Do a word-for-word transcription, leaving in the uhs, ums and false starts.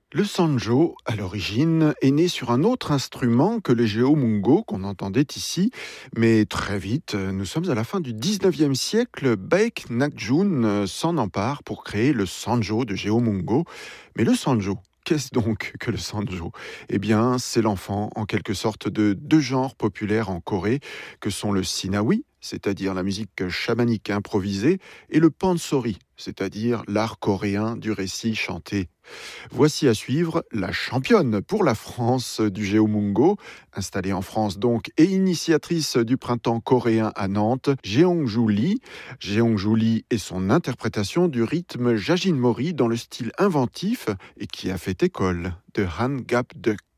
Le sanjo, à l'origine, est né sur un autre instrument que le geomungo qu'on entendait ici, mais très vite, nous sommes à la fin du dix-neuvième siècle, Baek Nakjun s'en empare pour créer le sanjo de geomungo. Mais le sanjo, qu'est-ce donc que le sanjo? Eh bien, c'est l'enfant, en quelque sorte, de deux genres populaires en Corée, que sont le sinawi, c'est-à-dire la musique chamanique improvisée, et le pansori, c'est-à-dire l'art coréen du récit chanté. Voici à suivre la championne pour la France du Geomungo, installée en France donc et initiatrice du printemps coréen à Nantes, Jeongju Lee. Jeongju Lee et son interprétation du rythme Jajin Mori dans le style inventif et qui a fait école de Han Gap-deuk.